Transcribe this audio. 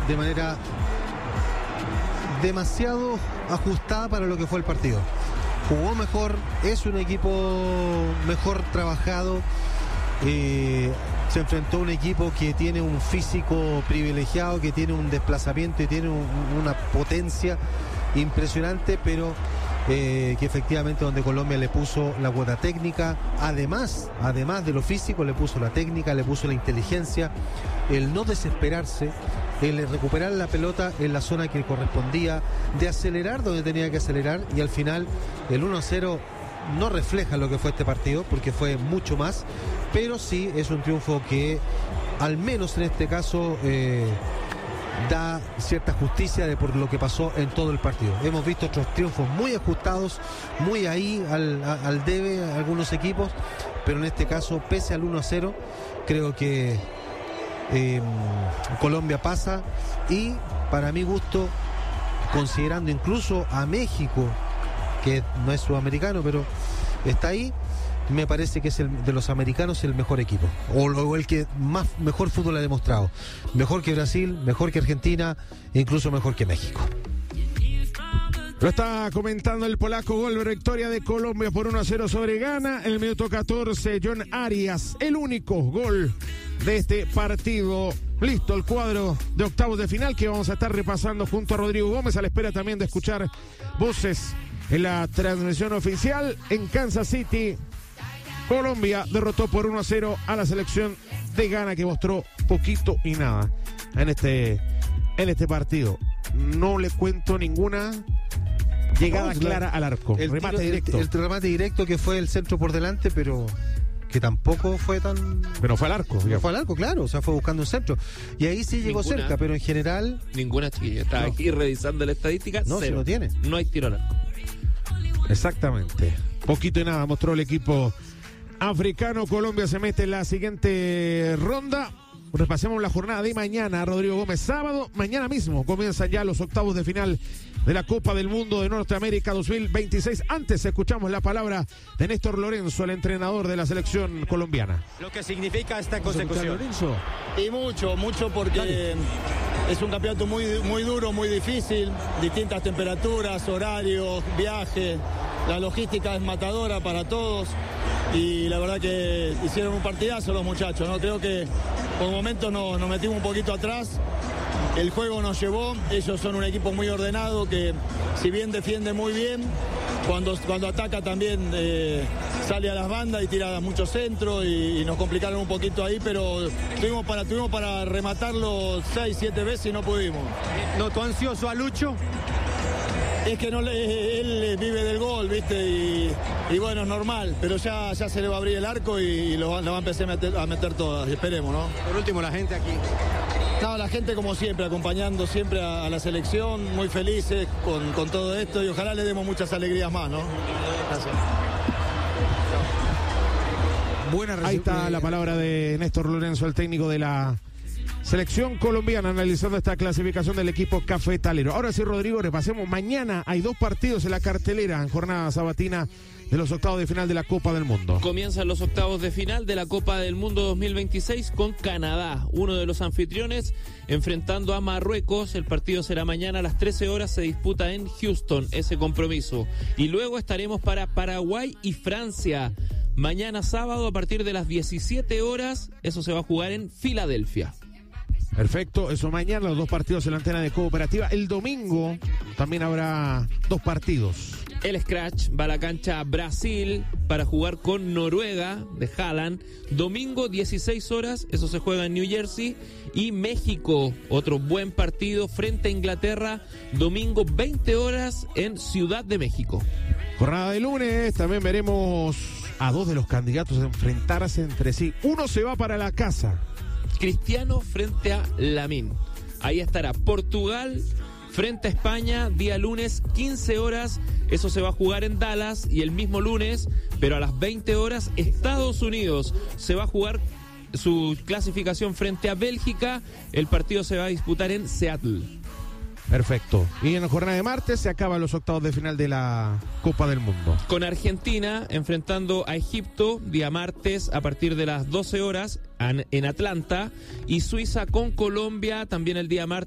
de manera demasiado ajustada para lo que fue el partido. Jugó mejor, es un equipo mejor trabajado, se enfrentó a un equipo que tiene un físico privilegiado, que tiene un desplazamiento y tiene una potencia impresionante, pero que efectivamente donde Colombia le puso la cuota técnica, además de lo físico, le puso la técnica, le puso la inteligencia, el no desesperarse, el recuperar la pelota en la zona que correspondía, de acelerar donde tenía que acelerar, y al final el 1-0 no refleja lo que fue este partido, porque fue mucho más, pero sí es un triunfo que al menos en este caso da cierta justicia por lo que pasó en todo el partido. Hemos visto otros triunfos muy ajustados, muy ahí al debe a algunos equipos, pero en este caso, pese al 1-0, creo que Colombia pasa, y para mi gusto, considerando incluso a México, que no es sudamericano pero está ahí, me parece que es de los americanos el mejor equipo, o el que mejor fútbol ha demostrado, mejor que Brasil, mejor que Argentina, incluso mejor que México. Lo está comentando el polaco. Gol, victoria de Colombia por 1-0 sobre Ghana. En el minuto 14, John Arias, el único gol de este partido. Listo el cuadro de octavos de final que vamos a estar repasando junto a Rodrigo Gómez, a la espera también de escuchar voces en la transmisión oficial. En Kansas City, Colombia derrotó por 1-0 a la selección de Ghana, que mostró poquito y nada en este partido. No le cuento ninguna llegada clara al arco. El remate tiro, directo. El remate directo, que fue el centro por delante, pero que tampoco fue tan... Pero fue al arco. No fue al arco, claro, o sea, fue buscando un centro. Y ahí sí llegó cerca, pero en general... Ninguna, chiquilla. Estaba aquí revisando la estadística. No, cero. si no tiene. No hay tiro al arco. Exactamente. Poquito y nada mostró el equipo africano. Colombia se mete en la siguiente ronda. Repasemos la jornada de mañana, Rodrigo Gómez. Sábado, mañana mismo, comienzan ya los octavos de final de la Copa del Mundo de Norteamérica 2026. Antes escuchamos la palabra de Néstor Lorenzo, el entrenador de la selección colombiana. Lo que significa esta consecución. Lorenzo. Y mucho porque es un campeonato muy duro, muy difícil, distintas temperaturas, horarios, viaje, la logística es matadora para todos, y la verdad que hicieron un partidazo los muchachos, ¿no? Creo que por momentos nos metimos un poquito atrás, el juego nos llevó, ellos son un equipo muy ordenado que, si bien defiende muy bien, cuando ataca también sale a las bandas y tira mucho centro, y nos complicaron un poquito ahí, pero tuvimos para rematarlo 6-7 veces y no pudimos. ¿Notó ansioso a Lucho? Es que él vive del gol, ¿viste? Y bueno, es normal, pero ya se le va a abrir el arco y lo va a empezar a meter todas, esperemos, ¿no? Por último, la gente aquí. No, la gente como siempre, acompañando siempre a la selección, muy felices con todo esto, y ojalá le demos muchas alegrías más, ¿no? Gracias. Ahí está la palabra de Néstor Lorenzo, el técnico de la selección colombiana, analizando esta clasificación del equipo cafetalero. Ahora sí, Rodrigo, repasemos. Mañana hay 2 partidos en la cartelera en jornada sabatina de los octavos de final de la Copa del Mundo. Comienzan los octavos de final de la Copa del Mundo 2026 con Canadá, uno de los anfitriones, enfrentando a Marruecos. El partido será mañana a las 13 horas, se disputa en Houston ese compromiso. Y luego estaremos para Paraguay y Francia. Mañana sábado a partir de las 17 horas, eso se va a jugar en Filadelfia. Perfecto, eso mañana, los 2 partidos en la antena de Cooperativa. El domingo también habrá 2 partidos. El Scratch va a la cancha Brasil para jugar con Noruega de Haaland. Domingo 16 horas, eso se juega en New Jersey. Y México, otro buen partido frente a Inglaterra, domingo 20 horas en Ciudad de México. Jornada de lunes, también veremos a 2 de los candidatos enfrentarse entre sí. Uno se va para la casa. Cristiano frente a Lamine. Ahí estará Portugal frente a España, día lunes, 15 horas. Eso se va a jugar en Dallas. Y el mismo lunes, pero a las 20 horas, Estados Unidos se va a jugar su clasificación frente a Bélgica. El partido se va a disputar en Seattle. Perfecto. Y en la jornada de martes se acaban los octavos de final de la Copa del Mundo. Con Argentina enfrentando a Egipto, día martes a partir de las 12 horas en Atlanta. Y Suiza con Colombia también el día martes.